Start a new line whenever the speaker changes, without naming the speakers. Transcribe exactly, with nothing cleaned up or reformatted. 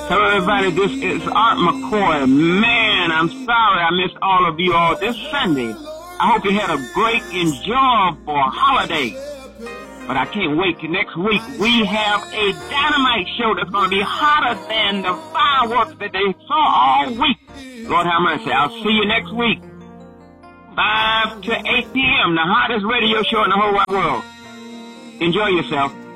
Hello, everybody. This is Art McCoy. Man, I'm sorry I missed all of you all this Sunday. I hope you had a great, enjoyable holiday. But I can't wait till next week. We have a dynamite show that's going to be hotter than the fireworks that they saw all week. Lord have mercy. I'll see you next week. five to eight p.m., the hottest radio show in the whole wide world. Enjoy yourself.